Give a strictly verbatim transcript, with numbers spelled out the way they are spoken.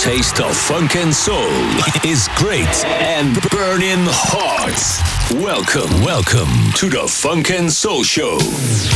taste of funk and soul is great and burning hot. Welcome, welcome to the Funk and Soul Show.